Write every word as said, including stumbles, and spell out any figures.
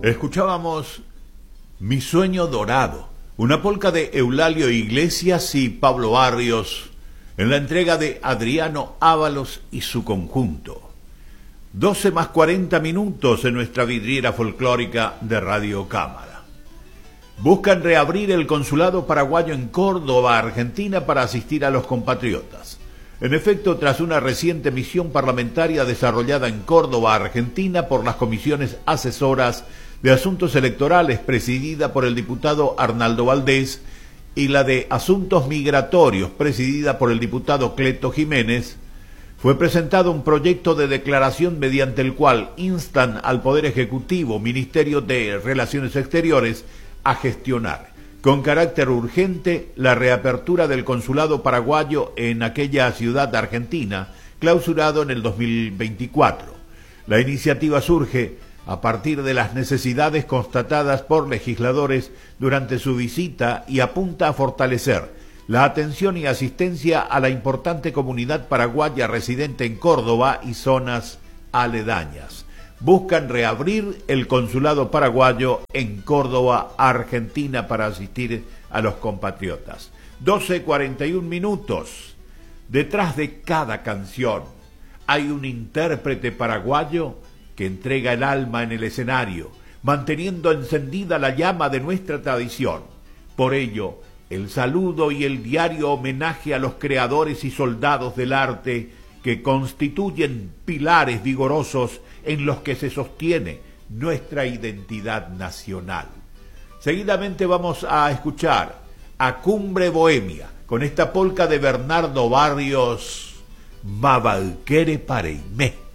Escuchábamos Mi Sueño Dorado, una polca de Eulalio Iglesias y Pablo Barrios, en la entrega de Adriano Ábalos y su conjunto. doce más cuarenta minutos en nuestra vidriera folclórica de Radio Cámara. Buscan reabrir el consulado paraguayo en Córdoba, Argentina, para asistir a los compatriotas. En efecto, tras una reciente misión parlamentaria desarrollada en Córdoba, Argentina, por las comisiones asesoras de Asuntos Electorales, presidida por el diputado Arnaldo Valdés, y la de Asuntos Migratorios, presidida por el diputado Cleto Jiménez, fue presentado un proyecto de declaración mediante el cual instan al Poder Ejecutivo, Ministerio de Relaciones Exteriores, a gestionar con carácter urgente la reapertura del consulado paraguayo en aquella ciudad argentina, clausurado en el dos mil veinticuatro. La iniciativa surge a partir de las necesidades constatadas por legisladores durante su visita y apunta a fortalecer la atención y asistencia a la importante comunidad paraguaya residente en Córdoba y zonas aledañas. Buscan reabrir el consulado paraguayo en Córdoba, Argentina, para asistir a los compatriotas. doce cuarenta y un minutos. Detrás de cada canción hay un intérprete paraguayo que entrega el alma en el escenario, manteniendo encendida la llama de nuestra tradición. Por ello, el saludo y el diario homenaje a los creadores y soldados del arte que constituyen pilares vigorosos en los que se sostiene nuestra identidad nacional. Seguidamente vamos a escuchar a Cumbre Bohemia con esta polca de Bernardo Barrios, Mabalquere Pareimé.